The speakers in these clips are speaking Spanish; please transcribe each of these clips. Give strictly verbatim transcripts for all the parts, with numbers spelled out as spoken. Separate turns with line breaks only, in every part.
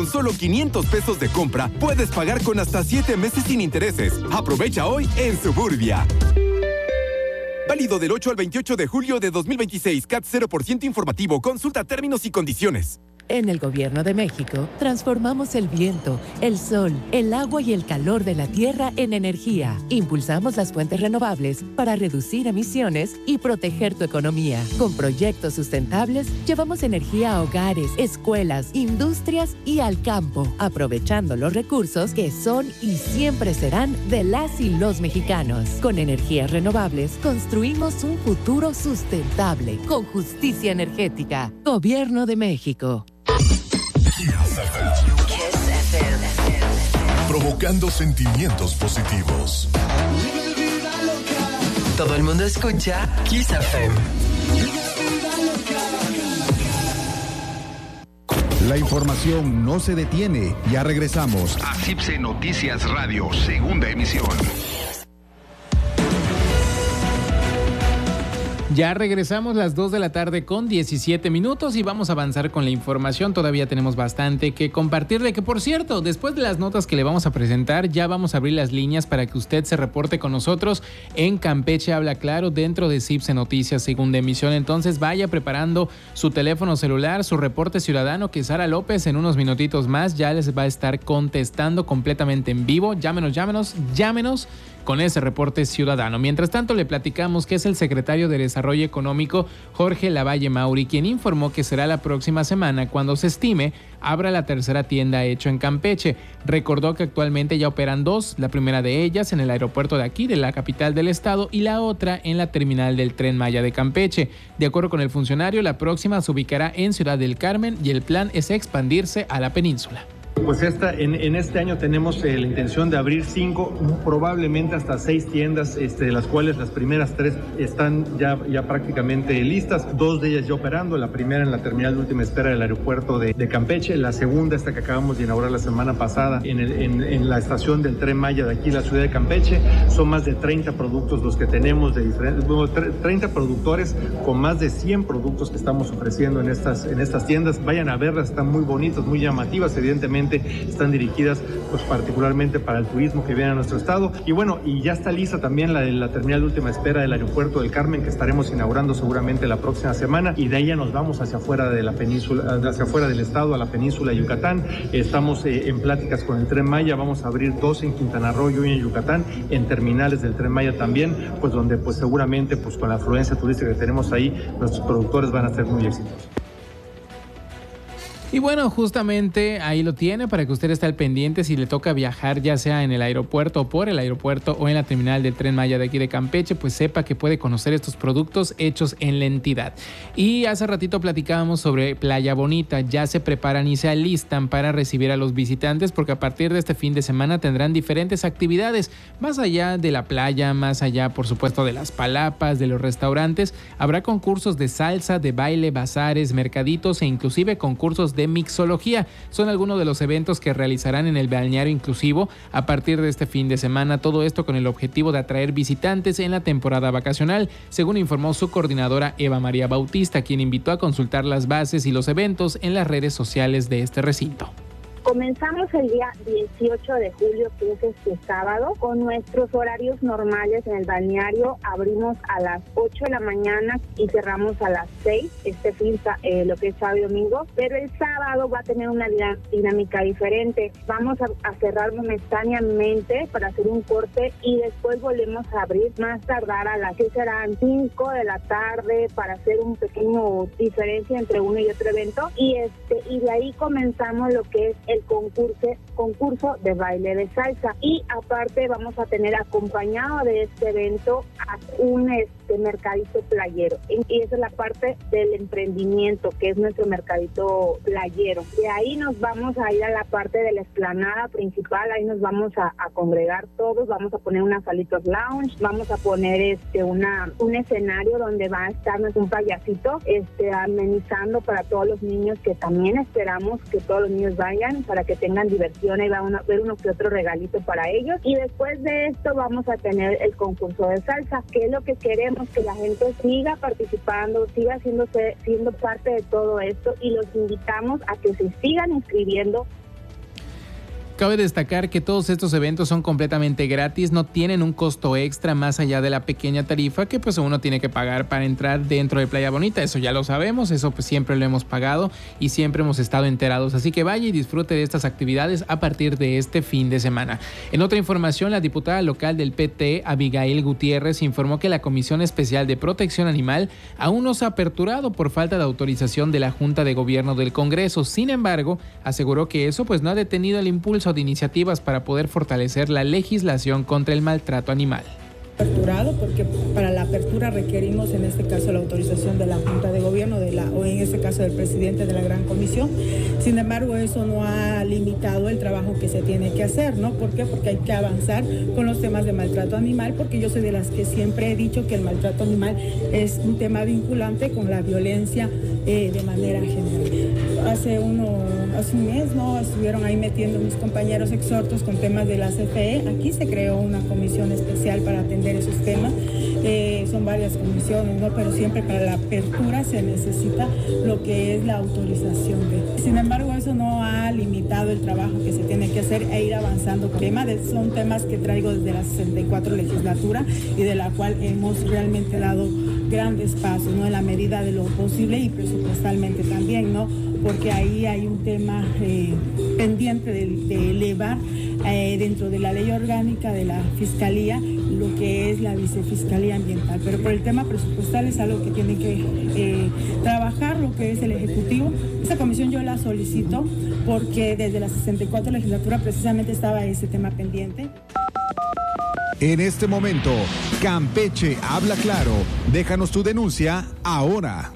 Con solo quinientos pesos de compra, puedes pagar con hasta siete meses sin intereses. Aprovecha hoy en Suburbia. Válido del ocho al veintiocho de julio de dos mil veintiséis. C A T cero por ciento informativo. Consulta términos y condiciones.
En el Gobierno de México, transformamos el viento, el sol, el agua y el calor de la tierra en energía. Impulsamos las fuentes renovables para reducir emisiones y proteger tu economía. Con proyectos sustentables, llevamos energía a hogares, escuelas, industrias y al campo, aprovechando los recursos que son y siempre serán de las y los mexicanos. Con energías renovables, construimos un futuro sustentable, con justicia energética. Gobierno de México.
Provocando sentimientos positivos.
Todo el mundo escucha Kiss F M.
La información no se detiene. Ya regresamos
a C I P S E Noticias Radio, segunda emisión.
Ya regresamos las dos de la tarde con diecisiete minutos y vamos a avanzar con la información. Todavía tenemos bastante que compartirle, que por cierto, después de las notas que le vamos a presentar, ya vamos a abrir las líneas para que usted se reporte con nosotros en Campeche Habla Claro dentro de C I P S E Noticias segunda emisión. Entonces vaya preparando su teléfono celular, su reporte ciudadano, que Sara López en unos minutitos más ya les va a estar contestando completamente en vivo. Llámenos, llámenos, llámenos con ese reporte ciudadano. Mientras tanto, le platicamos que es el secretario de Desarrollo Económico, Jorge Lavalle Mauri, quien informó que será la próxima semana cuando se estime abra la tercera tienda Hecho en Campeche. Recordó que actualmente ya operan dos, la primera de ellas en el aeropuerto de aquí, de la capital del estado, y la otra en la terminal del Tren Maya de Campeche. De acuerdo con el funcionario, la próxima se ubicará en Ciudad del Carmen y el plan es expandirse a la península.
Pues esta, en, en este año tenemos eh, la intención de abrir cinco, probablemente hasta seis tiendas, este, de las cuales las primeras tres están ya, ya prácticamente listas, dos de ellas ya operando, la primera en la terminal de última espera del aeropuerto de, de Campeche, la segunda esta que acabamos de inaugurar la semana pasada en, el, en, en la estación del Tren Maya de aquí, la ciudad de Campeche. Son más de treinta productos los que tenemos, de diferentes, bueno, treinta productores con más de cien productos que estamos ofreciendo en estas, en estas tiendas. Vayan a verlas, están muy bonitas, muy llamativas, evidentemente están dirigidas pues particularmente para el turismo que viene a nuestro estado. Y bueno, y ya está lista también la, la terminal de última espera del aeropuerto del Carmen, que estaremos inaugurando seguramente la próxima semana, y de ahí ya nos vamos hacia afuera de la península, hacia afuera del estado, a la península de Yucatán. Estamos eh, en pláticas con el Tren Maya, vamos a abrir dos en Quintana Roo y en Yucatán, en terminales del Tren Maya también, pues donde pues seguramente pues con la afluencia turística que tenemos ahí, nuestros productores van a ser muy exitosos.
Y bueno, justamente ahí lo tiene para que usted esté al pendiente si le toca viajar, ya sea en el aeropuerto o por el aeropuerto o en la terminal del Tren Maya de aquí de Campeche, pues sepa que puede conocer estos productos hechos en la entidad. Y hace ratito platicábamos sobre Playa Bonita. Ya se preparan y se alistan para recibir a los visitantes, porque a partir de este fin de semana tendrán diferentes actividades, más allá de la playa, más allá por supuesto de las palapas, de los restaurantes. Habrá concursos de salsa, de baile, bazares, mercaditos e inclusive concursos de mixología. Son algunos de los eventos que realizarán en el balneario inclusivo a partir de este fin de semana. Todo esto con el objetivo de atraer visitantes en la temporada vacacional, según informó su coordinadora Eva María Bautista, quien invitó a consultar las bases y los eventos en las redes sociales de este recinto.
Comenzamos el día dieciocho de julio, que es este sábado, con nuestros horarios normales en el balneario. Abrimos a las ocho de la mañana y cerramos a las seis, este fin, eh, lo que es sábado y domingo. Pero el sábado va a tener una dinámica diferente. Vamos a, a cerrar momentáneamente para hacer un corte y después volvemos a abrir más tardar a las que serán cinco de la tarde para hacer un pequeño diferencia entre uno y otro evento. Y, este, y de ahí comenzamos lo que es el concurso, concurso de baile de salsa, y aparte vamos a tener acompañado de este evento a un este mercadito playero, y esa es la parte del emprendimiento, que es nuestro mercadito playero. De ahí nos vamos a ir a la parte de la explanada principal, ahí nos vamos a, a congregar todos, vamos a poner unas salitas lounge, vamos a poner este una un escenario donde va a estar un payasito este amenizando para todos los niños, que también esperamos que todos los niños vayan para que tengan diversión, y va a haber uno que otro regalito para ellos. Y después de esto vamos a tener el concurso de salsa, que es lo que queremos, que la gente siga participando, siga haciéndose, siendo parte de todo esto, y los invitamos a que se sigan inscribiendo
Cabe destacar que todos estos eventos son completamente gratis, no tienen un costo extra más allá de la pequeña tarifa que pues uno tiene que pagar para entrar dentro de Playa Bonita. Eso ya lo sabemos, eso pues siempre lo hemos pagado y siempre hemos estado enterados. Así que vaya y disfrute de estas actividades a partir de este fin de semana. En otra información, la diputada local del P T, Abigail Gutiérrez, informó que la Comisión Especial de Protección Animal aún no se ha aperturado por falta de autorización de la Junta de Gobierno del Congreso. Sin embargo, aseguró que eso pues no ha detenido el impulso de iniciativas para poder fortalecer la legislación contra el maltrato animal.
Aperturado porque para la apertura requerimos en este caso la autorización de la Junta de Gobierno de la, o en este caso del presidente de la Gran Comisión. Sin embargo, eso no ha limitado el trabajo que se tiene que hacer, ¿no? ¿Por qué? Porque hay que avanzar con los temas de maltrato animal, porque yo soy de las que siempre he dicho que el maltrato animal es un tema vinculante con la violencia eh, de manera general. Hace uno, hace un mes, ¿no? Estuvieron ahí metiendo mis compañeros exhortos con temas de la C F E. Aquí se creó una comisión especial para atender esos temas, eh, son varias comisiones, ¿no? Pero siempre para la apertura se necesita lo que es la autorización de. Sin embargo, eso no ha limitado el trabajo que se tiene que hacer e ir avanzando con temas. Son temas que traigo desde la sesenta y cuatro legislatura y de la cual hemos realmente dado grandes pasos, ¿no? En la medida de lo posible y presupuestalmente también, ¿no? Porque ahí hay un tema eh, pendiente de, de elevar eh, dentro de la ley orgánica de la Fiscalía lo que es la vicefiscalía ambiental, pero por el tema presupuestal es algo que tiene que eh, trabajar lo que es el Ejecutivo. Esta comisión yo la solicito porque desde la sesenta y cuatro legislatura precisamente estaba ese tema pendiente.
En este momento, Campeche habla claro. Déjanos tu denuncia ahora.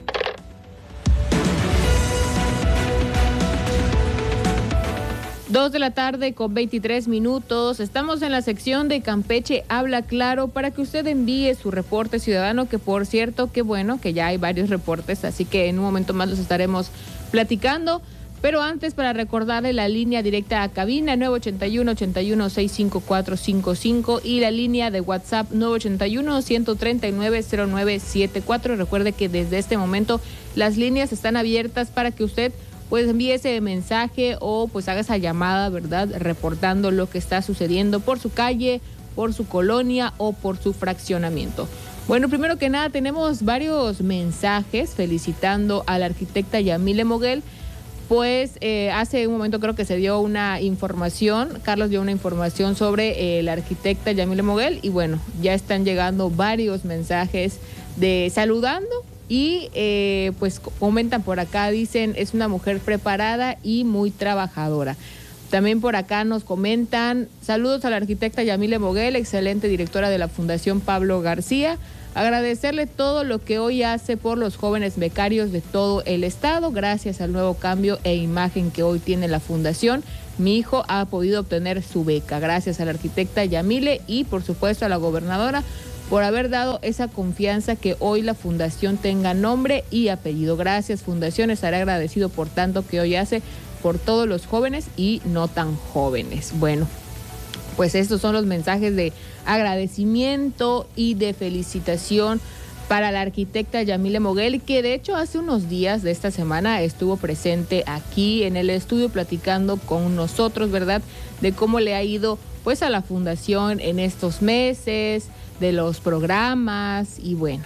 Dos de la tarde con veintitrés minutos. Estamos en la sección de Campeche Habla Claro para que usted envíe su reporte ciudadano, que por cierto, qué bueno que ya hay varios reportes, así que en un momento más los estaremos platicando. Pero antes, para recordarle la línea directa a cabina nueve ochenta y uno, ochenta y uno, sesenta y cinco cuatrocientos cincuenta y cinco y la línea de WhatsApp nueve ochenta y uno, ciento treinta y nueve, cero nueve setenta y cuatro. Recuerde que desde este momento las líneas están abiertas para que usted pues envíe ese mensaje o pues haga esa llamada, ¿verdad? Reportando lo que está sucediendo por su calle, por su colonia o por su fraccionamiento. Bueno, primero que nada tenemos varios mensajes felicitando a la arquitecta Yamile Moguel. Pues eh, hace un momento creo que se dio una información, Carlos dio una información sobre eh, la arquitecta Yamile Moguel y bueno, ya están llegando varios mensajes de saludando. Y eh, pues comentan por acá, dicen, es una mujer preparada y muy trabajadora. También por acá nos comentan, saludos a la arquitecta Yamile Moguel, excelente directora de la Fundación Pablo García. Agradecerle todo lo que hoy hace por los jóvenes becarios de todo el estado. Gracias al nuevo cambio e imagen que hoy tiene la fundación, mi hijo ha podido obtener su beca. Gracias a la arquitecta Yamile y por supuesto a la gobernadora por haber dado esa confianza que hoy la fundación tenga nombre y apellido. Gracias, fundación, estaré agradecido por tanto que hoy hace por todos los jóvenes y no tan jóvenes. Bueno, pues estos son los mensajes de agradecimiento y de felicitación para la arquitecta Yamile Moguel, que de hecho hace unos días de esta semana estuvo presente aquí en el estudio platicando con nosotros, ¿verdad? De cómo le ha ido pues a la fundación en estos meses, de los programas y bueno,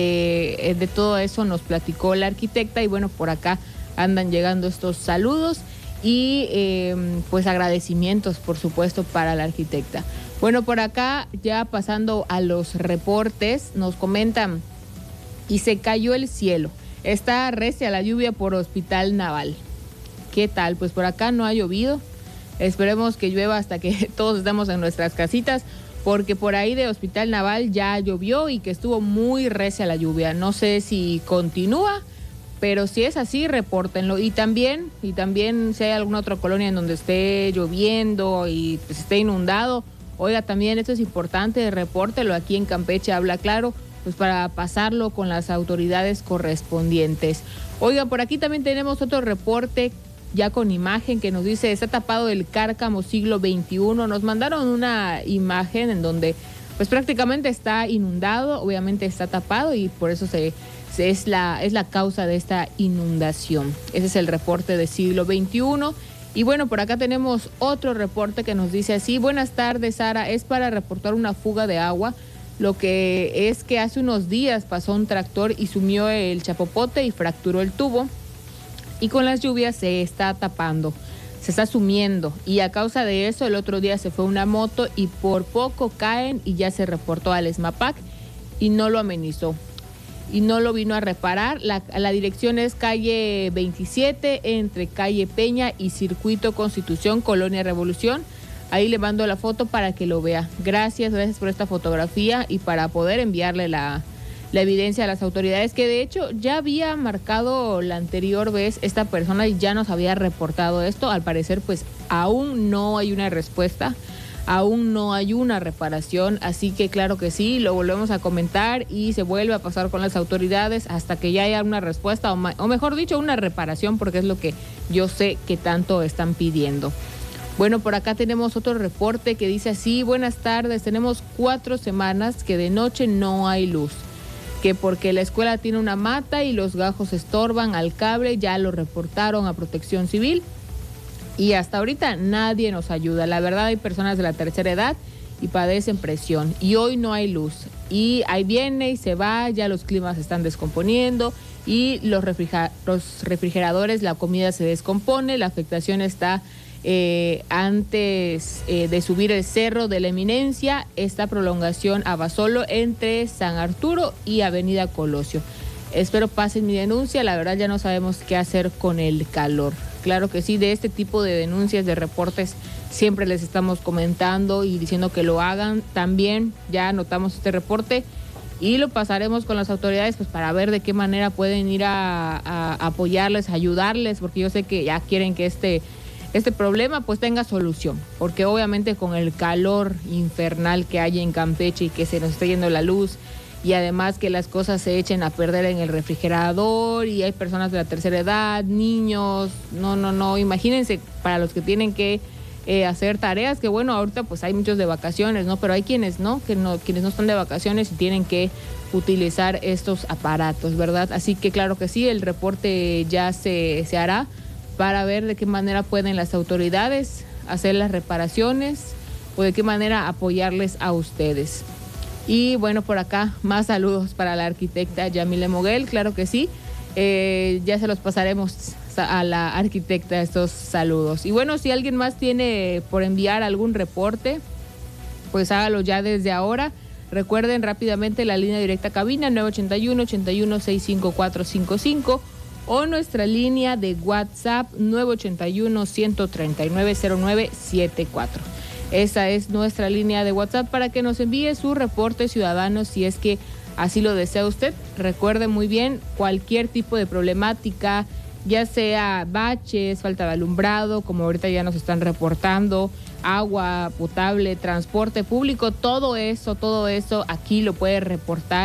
de, de todo eso nos platicó la arquitecta y bueno, por acá andan llegando estos saludos y eh, pues agradecimientos por supuesto para la arquitecta. Bueno, por acá ya pasando a los reportes, nos comentan y se cayó el cielo, está recia la lluvia por Hospital Naval. ¿Qué tal? Pues por acá no ha llovido, esperemos que llueva hasta que todos estemos en nuestras casitas, porque por ahí de Hospital Naval ya llovió y que estuvo muy recia la lluvia. No sé si continúa, pero si es así, repórtenlo. Y también, y también si hay alguna otra colonia en donde esté lloviendo y pues esté inundado, oiga, también esto es importante, repórtelo aquí en Campeche Habla Claro, pues para pasarlo con las autoridades correspondientes. Oiga, por aquí también tenemos otro reporte ya con imagen que nos dice, está tapado el Cárcamo siglo veintiuno. Nos mandaron una imagen en donde pues prácticamente está inundado, obviamente está tapado y por eso se, se es, la, es la causa de esta inundación. Ese es el reporte de siglo veintiuno Y bueno, por acá tenemos otro reporte que nos dice así: buenas tardes, Sara, es para reportar una fuga de agua. Lo que es que hace unos días pasó un tractor y sumió el chapopote y fracturó el tubo, y con las lluvias se está tapando, se está sumiendo, y a causa de eso el otro día se fue una moto y por poco caen y ya se reportó al ESMAPAC y no lo amenizó y no lo vino a reparar. La, la dirección es calle veintisiete entre calle Peña y Circuito Constitución, Colonia Revolución. Ahí le mando la foto para que lo vea. Gracias, gracias por esta fotografía y para poder enviarle la, la evidencia a las autoridades, que de hecho ya había marcado la anterior vez esta persona y ya nos había reportado esto. Al parecer pues aún no hay una respuesta, aún no hay una reparación, así que claro que sí, lo volvemos a comentar y se vuelve a pasar con las autoridades hasta que ya haya una respuesta o, ma- o mejor dicho una reparación, porque es lo que yo sé que tanto están pidiendo. Bueno, por acá tenemos otro reporte que dice así: buenas tardes, tenemos cuatro semanas que de noche no hay luz, que porque la escuela tiene una mata y los gajos estorban al cable, ya lo reportaron a Protección Civil y hasta ahorita nadie nos ayuda. La verdad, hay personas de la tercera edad y padecen presión y hoy no hay luz y ahí viene y se va, ya los climas se están descomponiendo y los, refriger- los refrigeradores, la comida se descompone, la afectación está Eh, antes eh, de subir el cerro de la Eminencia, esta prolongación a Basolo entre San Arturo y Avenida Colosio. Espero pasen mi denuncia, la verdad ya no sabemos qué hacer con el calor. Claro que sí, de este tipo de denuncias, de reportes, siempre les estamos comentando y diciendo que lo hagan. También ya anotamos este reporte y lo pasaremos con las autoridades pues para ver de qué manera pueden ir a, a, a apoyarles, a ayudarles, porque yo sé que ya quieren que este este problema pues tenga solución, porque obviamente con el calor infernal que hay en Campeche y que se nos está yendo la luz y además que las cosas se echen a perder en el refrigerador y hay personas de la tercera edad, niños, no, no, no, imagínense para los que tienen que eh, hacer tareas, que bueno, ahorita pues hay muchos de vacaciones, ¿no? Pero hay quienes no, que no, quienes no están de vacaciones y tienen que utilizar estos aparatos, ¿verdad? Así que claro que sí, el reporte ya se, se hará para ver de qué manera pueden las autoridades hacer las reparaciones o de qué manera apoyarles a ustedes. Y bueno, por acá más saludos para la arquitecta Yamile Moguel, claro que sí, eh, ya se los pasaremos a la arquitecta estos saludos. Y bueno, si alguien más tiene por enviar algún reporte, pues hágalo ya desde ahora. Recuerden rápidamente la línea directa cabina nueve ochenta y uno, ochenta y uno, sesenta y cinco cuatrocientos cincuenta y cinco o nuestra línea de WhatsApp nueve ochenta y uno, ciento treinta y nueve, cero nueve setenta y cuatro. Esa es nuestra línea de WhatsApp para que nos envíe su reporte ciudadano si es que así lo desea usted. Recuerde muy bien, cualquier tipo de problemática, ya sea baches, falta de alumbrado, como ahorita ya nos están reportando, agua potable, transporte público, todo eso, todo eso aquí lo puede reportar.